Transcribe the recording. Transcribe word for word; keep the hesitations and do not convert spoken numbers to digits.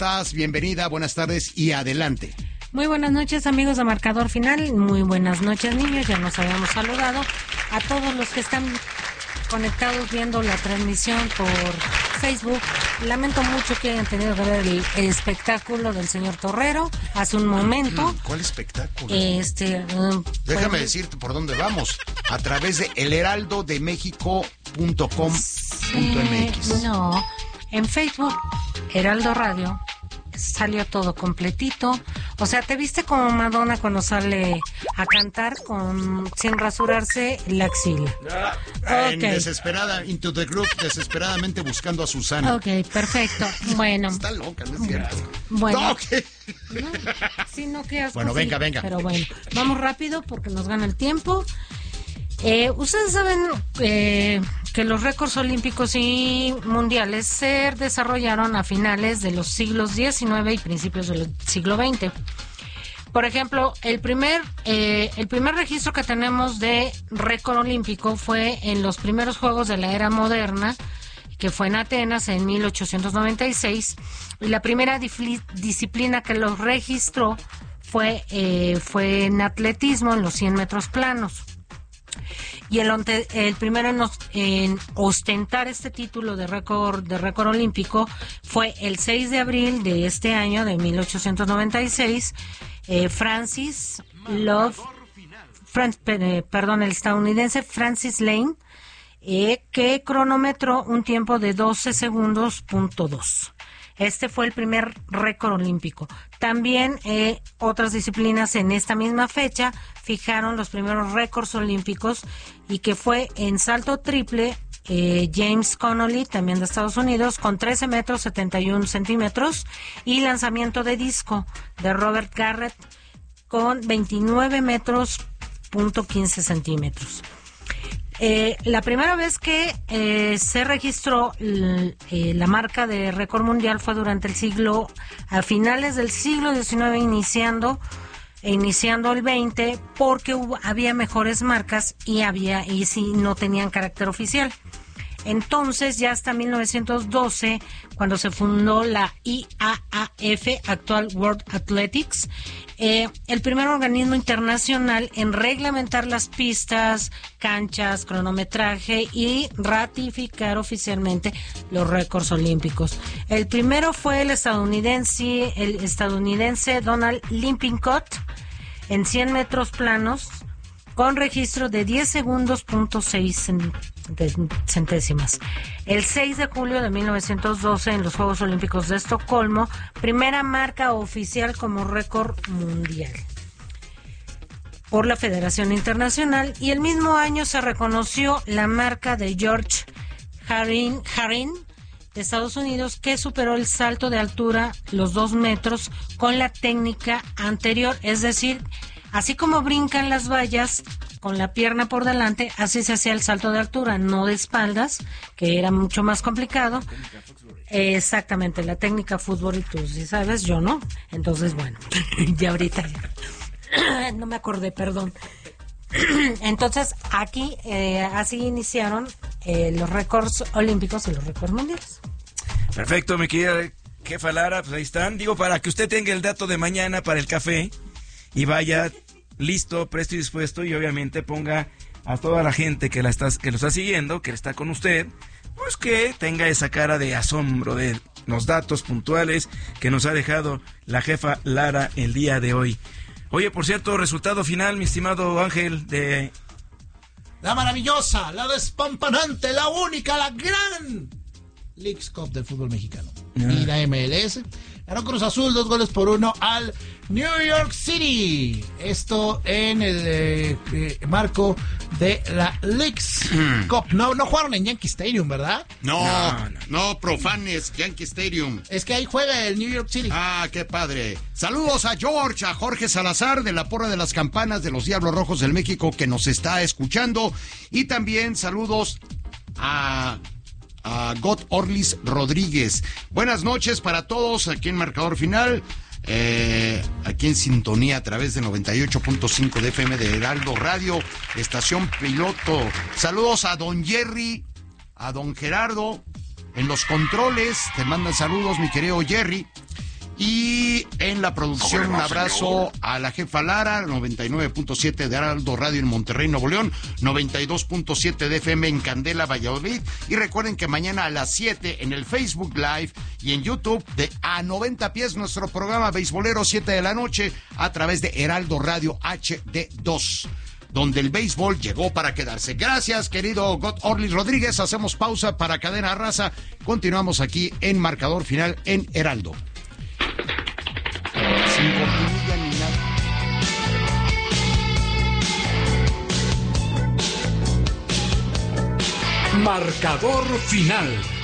estás? Bienvenida, buenas tardes y adelante. Muy buenas noches, amigos de Marcador Final. Muy buenas noches, niños. Ya nos habíamos saludado a todos los que están conectados viendo la transmisión por Facebook. Lamento mucho que hayan tenido que ver el, el espectáculo del señor Torrero hace un momento. ¿Cuál espectáculo? Este, um, Déjame pues, decirte por dónde vamos. A través de el heraldo de méxico punto com punto m x. Eh, no, en Facebook, Heraldo Radio, salió todo completito. O sea, ¿te viste como Madonna cuando sale a cantar con sin rasurarse la axila? En Okay. desesperada, Into the Group, desesperadamente buscando a Susana. Ok, perfecto. Bueno. Está loca, ¿no es cierto? Bueno. No, ¿qué? No, sí, no, qué asco, Bueno, sí, venga, venga. Pero bueno, vamos rápido porque nos gana el tiempo. Eh, Ustedes saben eh, que los récords olímpicos y mundiales se desarrollaron a finales de los siglos diecinueve y principios del siglo veinte. Por ejemplo, el primer eh, el primer registro que tenemos de récord olímpico fue en los primeros Juegos de la Era Moderna, que fue en Atenas en mil ochocientos noventa y seis, y la primera difli- disciplina que los registró fue, eh, fue en atletismo en los cien metros planos. Y el, onte, el primero en, os, en ostentar este título de récord de récord olímpico fue el seis de abril de este año, de mil ochocientos noventa y seis, eh, Francis Love, Fran, eh, perdón, el estadounidense Francis Lane, eh, que cronometró un tiempo de doce segundos punto dos. Este fue el primer récord olímpico. También eh, otras disciplinas en esta misma fecha fijaron los primeros récords olímpicos, y que fue en salto triple, eh, James Connolly, también de Estados Unidos, con trece metros setenta y uno centímetros, y lanzamiento de disco de Robert Garrett con veintinueve metros punto quince centímetros. Eh, la primera vez que eh, se registró l, eh, la marca de récord mundial fue durante el siglo, a finales del siglo diecinueve, iniciando, iniciando el veinte, porque hubo, había mejores marcas y había y sí no tenían carácter oficial. Entonces, ya hasta mil novecientos doce, cuando se fundó la I A A F, actual World Athletics, eh, el primer organismo internacional en reglamentar las pistas, canchas, cronometraje y ratificar oficialmente los récords olímpicos. El primero fue el estadounidense, el estadounidense Donald Lippincott en cien metros planos, con registro de diez segundos punto seis centésimas. El seis de julio de mil novecientos doce, en los Juegos Olímpicos de Estocolmo, primera marca oficial como récord mundial por la Federación Internacional, y el mismo año se reconoció la marca de George Harin, Harin de Estados Unidos, que superó el salto de altura, los dos metros, con la técnica anterior, es decir, así como brincan las vallas con la pierna por delante, así se hacía el salto de altura, no de espaldas, que era mucho más complicado. Eh, exactamente, la técnica fútbol, y tú sí sabes, yo no. Entonces, bueno, ya ahorita ya. No me acordé, perdón. Entonces, aquí eh, así iniciaron eh, los récords olímpicos y los récords mundiales. Perfecto, mi querida jefa Lara, pues ahí están. Digo, para que usted tenga el dato de mañana para el café y vaya listo, presto y dispuesto, y obviamente ponga a toda la gente que la está, que lo está siguiendo, que está con usted, pues que tenga esa cara de asombro de los datos puntuales que nos ha dejado la jefa Lara el día de hoy. Oye, por cierto, resultado final, mi estimado Ángel, de... La maravillosa, la despampanante, la única, la gran Leagues Cup del fútbol mexicano. Ah. Y la M L S. Ganó Cruz Azul dos goles por uno al New York City. Esto en el eh, eh, marco de la Leagues mm. Cup. No, no jugaron en Yankee Stadium, ¿verdad? No, no, no, no, profanes Yankee Stadium. Es que ahí juega el New York City. Ah, qué padre. Saludos a George, a Jorge Salazar de la Porra de las Campanas de los Diablos Rojos del México, que nos está escuchando. Y también saludos a... a God Orlis Rodríguez. Buenas noches para todos aquí en Marcador Final, eh, aquí en sintonía a través de noventa y ocho punto cinco de F M de Heraldo Radio, estación piloto. Saludos a don Jerry, a don Gerardo en los controles, te mandan saludos mi querido Jerry. Y en la producción, un abrazo a la jefa Lara, noventa y nueve punto siete de Heraldo Radio en Monterrey, Nuevo León, noventa y dos punto siete de F M en Candela, Valladolid. Y recuerden que mañana a las siete en el Facebook Live y en YouTube de A noventa Pies, nuestro programa beisbolero, siete de la noche, a través de Heraldo Radio H D dos. Donde el béisbol llegó para quedarse. Gracias, querido God Orlis Rodríguez. Hacemos pausa para Cadena Raza. Continuamos aquí en Marcador Final en Heraldo. Sin cortinilla ni nada. Marcador Final.